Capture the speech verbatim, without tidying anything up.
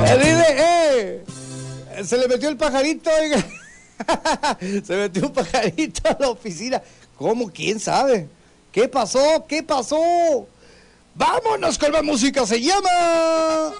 Eh, dile, eh. Se le metió el pajarito, oiga. Se metió un pajarito a la oficina. ¿Cómo? ¿Quién sabe? ¿Qué pasó? ¿Qué pasó? Vámonos con la música. Se llama...